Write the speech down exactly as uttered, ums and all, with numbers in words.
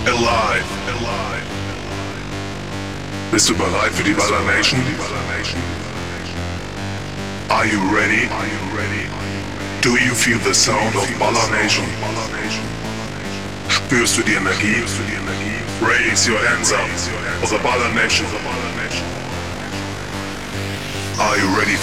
Alive. Bist du bereit für die Baller Nation? Are you ready? Do you feel the sound of Baller Nation? Spürst du die Energie? Raise your hands up for the Baller Nation. Are you ready